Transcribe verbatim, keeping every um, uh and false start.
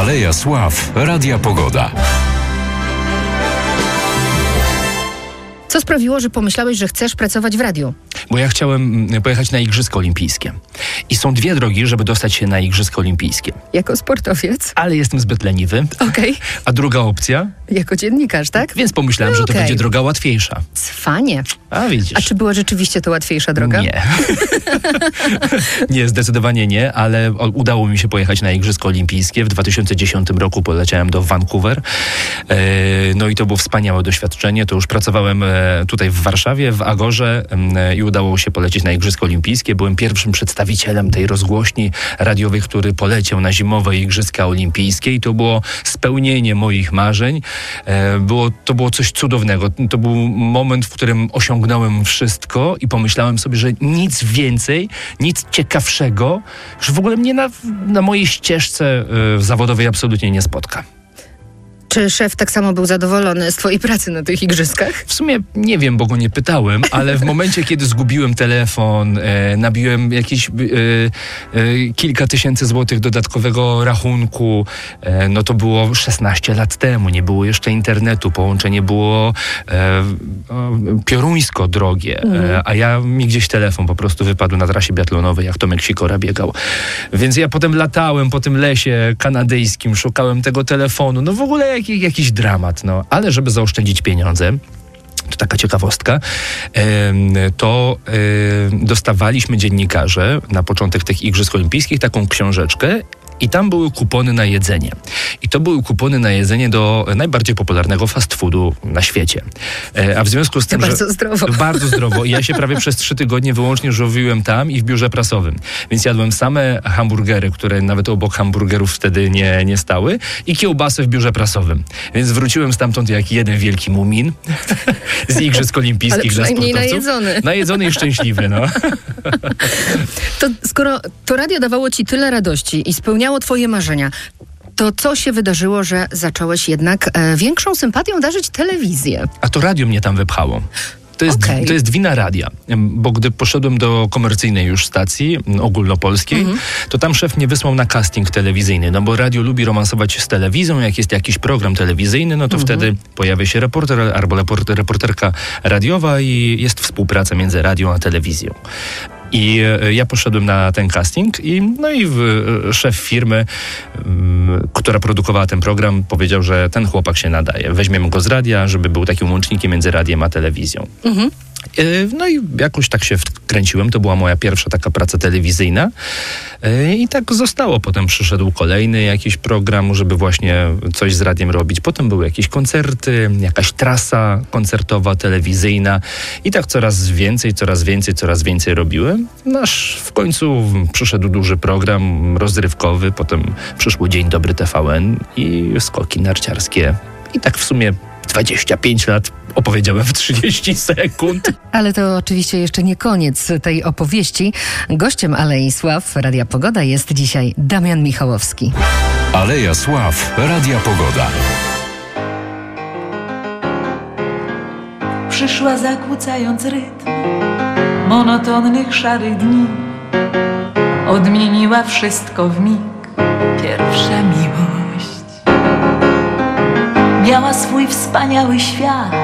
Aleja Sław Radia Pogoda. Co sprawiło, że pomyślałeś, że chcesz pracować w radiu? Bo ja chciałem pojechać na Igrzyska Olimpijskie. I są dwie drogi, żeby dostać się na Igrzyska Olimpijskie. Jako sportowiec? Ale jestem zbyt leniwy. Okej. Okay. A druga opcja? Jako dziennikarz, tak? Więc pomyślałem, no że okay. to będzie droga łatwiejsza. Cwanie. A widzisz. A czy była rzeczywiście to łatwiejsza droga? Nie. Nie, zdecydowanie nie, ale udało mi się pojechać na Igrzyska Olimpijskie. W dwa tysiące dziesiątym roku poleciałem do Vancouver. No i to było wspaniałe doświadczenie. To już pracowałem tutaj w Warszawie, w Agorze i udało się polecieć na Igrzyska Olimpijskie. Byłem pierwszym przedstawicielem tej rozgłośni radiowej, który poleciał na zimowe Igrzyska Olimpijskie i to było spełnienie moich marzeń. Było, to było coś cudownego. To był moment, w którym osiągnąłem wszystko i pomyślałem sobie, że nic więcej, nic ciekawszego, że w ogóle mnie na, na mojej ścieżce y, zawodowej absolutnie nie spotka. Czy szef tak samo był zadowolony z twojej pracy na tych igrzyskach? W sumie nie wiem, bo go nie pytałem, ale w momencie, kiedy zgubiłem telefon, e, nabiłem jakieś e, e, kilka tysięcy złotych dodatkowego rachunku, e, no to było szesnaście lat temu, nie było jeszcze internetu, połączenie było e, pioruńsko drogie, e, a ja mi gdzieś telefon po prostu wypadł na trasie biatlonowej, jak Tomek Sikora biegał. Więc ja potem latałem po tym lesie kanadyjskim, szukałem tego telefonu, no w ogóle jak jakiś dramat, no. Ale żeby zaoszczędzić pieniądze, to taka ciekawostka, to dostawaliśmy dziennikarze na początek tych Igrzysk Olimpijskich taką książeczkę i tam były kupony na jedzenie. I to były kupony na jedzenie do najbardziej popularnego fast foodu na świecie. A w związku z tym, bardzo że... zdrowo. Bardzo zdrowo. I ja się prawie przez trzy tygodnie wyłącznie żywiłem tam i w biurze prasowym. Więc jadłem same hamburgery, które nawet obok hamburgerów wtedy nie, nie stały i kiełbasę w biurze prasowym. Więc wróciłem stamtąd jak jeden wielki mumin z Igrzysk Olimpijskich dla sportowców. najedzony. Najedzony i szczęśliwy, no. To skoro to radio dawało ci tyle radości i spełniało twoje marzenia, to co się wydarzyło, że zacząłeś jednak e, większą sympatią darzyć telewizję? A to radio mnie tam wypchało. To jest, okay. to jest wina radia, bo gdy poszedłem do komercyjnej już stacji ogólnopolskiej, mm-hmm. to tam szef mnie wysłał na casting telewizyjny, no bo radio lubi romansować z telewizją, jak jest jakiś program telewizyjny, no to mm-hmm. wtedy pojawia się reporter albo reporterka radiowa i jest współpraca między radią a telewizją. I ja poszedłem na ten casting i no i szef firmy, um, która produkowała ten program, powiedział, że ten chłopak się nadaje. Weźmiemy go z radia, żeby był takim łącznikiem między radiem a telewizją. Mhm. No i jakoś tak się wkręciłem. To była moja pierwsza taka praca telewizyjna. I tak zostało. Potem przyszedł kolejny jakiś program, żeby właśnie coś z radiem robić. Potem były jakieś koncerty, jakaś trasa koncertowa, telewizyjna. I tak coraz więcej, coraz więcej, coraz więcej robiłem. No aż w końcu przyszedł duży program rozrywkowy. Potem przyszło Dzień Dobry T V N i skoki narciarskie. I tak w sumie dwadzieścia pięć lat opowiedziałem w trzydzieści sekund. Ale to oczywiście jeszcze nie koniec tej opowieści. Gościem Alei Sław Radia Pogoda jest dzisiaj Damian Michałowski. Aleja Sław Radia Pogoda. Przyszła zakłócając rytm monotonnych szarych dni. Odmieniła wszystko w mig pierwsza miłość. Miała swój wspaniały świat,